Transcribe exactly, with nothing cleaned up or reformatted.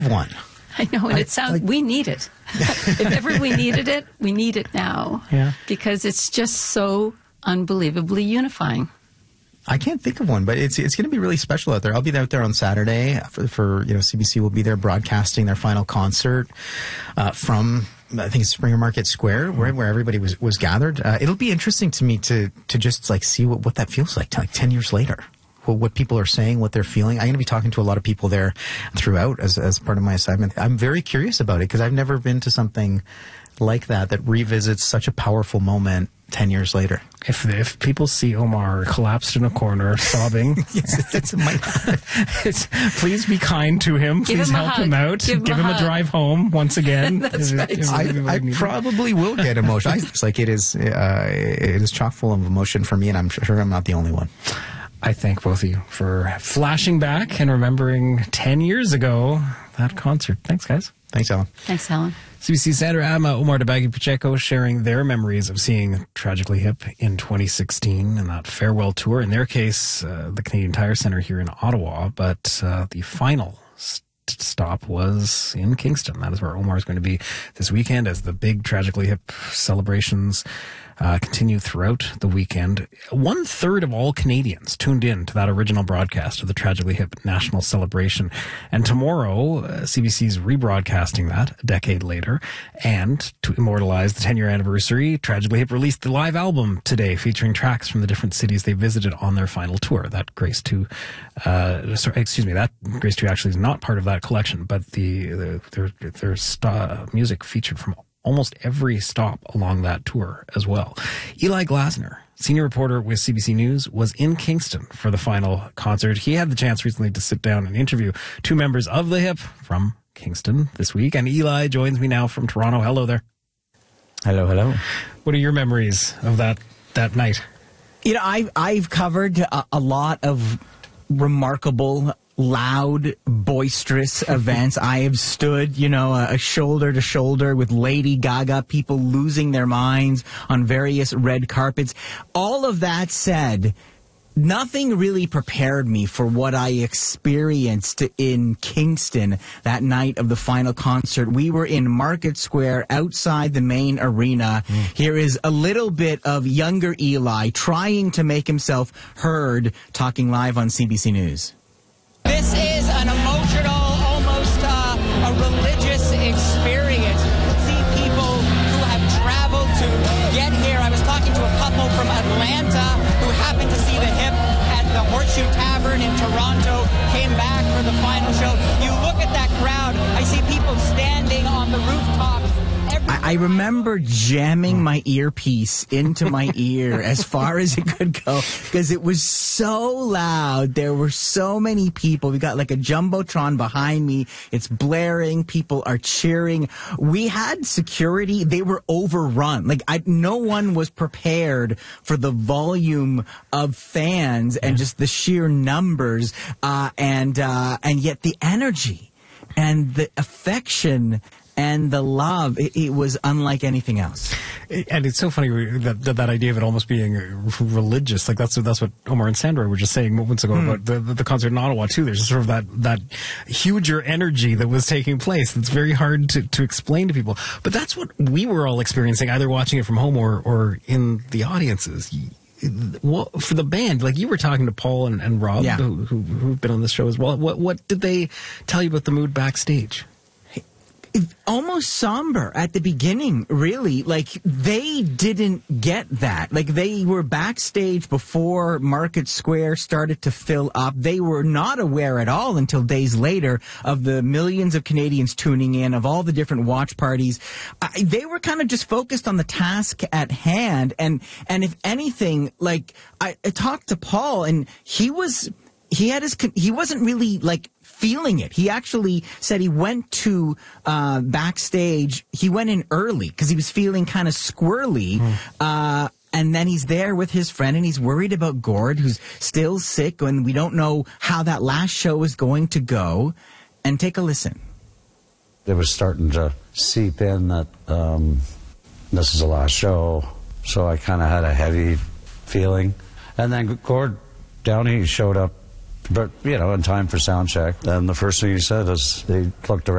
one. I know, and I, it sounds, like, we need it. If ever we needed it, we need it now. Yeah. Because it's just so unbelievably unifying. I can't think of one, but it's it's going to be really special out there. I'll be out there on Saturday for, for you know, C B C will be there broadcasting their final concert uh, from, I think it's Springer Market Square, where where everybody was was gathered. Uh, it'll be interesting to me to to just like see what, what that feels like, to, like ten years later. What, what people are saying, what they're feeling. I'm going to be talking to a lot of people there throughout as as part of my assignment. I'm very curious about it because I've never been to something like that that revisits such a powerful moment ten years later. If if people see Omar collapsed in a corner, sobbing, yes, it's, it's, it's, please be kind to him. Give Please him help him out. Give, Give him, him a, a drive home once again. That's right. I, I probably will get emotional. It's like it is, uh, it is chock full of emotion for me, and I'm sure I'm not the only one. I thank both of you for flashing back and remembering ten years ago that concert. Thanks, guys. Thanks, Alan. Thanks, Alan. C B C Sandra Ama, Omar Dabagi Pacheco sharing their memories of seeing Tragically Hip in twenty sixteen and that farewell tour. In their case, uh, the Canadian Tire Centre here in Ottawa, but uh, the final st- stop was in Kingston. That is where Omar is going to be this weekend as the big Tragically Hip celebrations Uh, continue throughout the weekend. One third of all Canadians tuned in to that original broadcast of the Tragically Hip National Celebration. And tomorrow, uh, C B C's rebroadcasting that a decade later. And to immortalize the ten-year anniversary, Tragically Hip released the live album today featuring tracks from the different cities they visited on their final tour. That Grace two, uh, sorry, excuse me, that Grace two actually is not part of that collection, but the, the their, their st- music featured from almost every stop along that tour as well. Eli Glasner, senior reporter with C B C News, was in Kingston for the final concert. He had the chance recently to sit down and interview two members of the Hip from Kingston this week. And Eli joins me now from Toronto. Hello there. Hello, hello. What are your memories of that that night? You know, I've, I've covered a, a lot of remarkable, loud, boisterous events. I have stood, you know, a, a shoulder to shoulder with Lady Gaga, people losing their minds on various red carpets. All of that said, nothing really prepared me for what I experienced in Kingston that night of the final concert. We were in Market Square outside the main arena. Mm. Here is a little bit of younger Eli trying to make himself heard, talking live on C B C News. This is an emotional, almost uh, a religious experience. See people who have traveled to get here. I was talking to a couple from Atlanta who happened to see the Hip at the Horseshoe Tavern in Toronto, came back for the final show. You look at that crowd, I see people standing on the rooftops. I remember jamming my earpiece into my ear as far as it could go because it was so loud. There were so many people. We got like a Jumbotron behind me. It's blaring. People are cheering. We had security. They were overrun. Like I, no one was prepared for the volume of fans and just the sheer numbers uh, and uh, and yet the energy and the affection and the love, it, it was unlike anything else. And it's so funny that, that that idea of it almost being religious, like that's that's what Omar and Sandra were just saying moments ago mm. about the, the concert in Ottawa too. There's sort of that that huger energy that was taking place. That's very hard to, to explain to people. But that's what we were all experiencing, either watching it from home or, or in the audiences. Well, for the band, like you were talking to Paul and, and Rob, yeah. who, who, who've been on this show as well. What what did they tell you about the mood backstage? Almost somber at the beginning, really. Like, they didn't get that. Like, they were backstage before Market Square started to fill up. They were not aware at all until days later of the millions of Canadians tuning in, of all the different watch parties. Uh, they were kind of just focused on the task at hand. And, and if anything, like, I, I talked to Paul, and he was, he had his, he wasn't really, like, feeling it. He actually said he went to uh, backstage. He went in early because he was feeling kind of squirrely. Mm. Uh, and then he's there with his friend, and he's worried about Gord, who's still sick, and we don't know how that last show is going to go. And take a listen. It was starting to seep in that um, this is the last show, so I kind of had a heavy feeling. And then Gord Downey showed up, but, you know, in time for sound check. And the first thing he said is he looked around.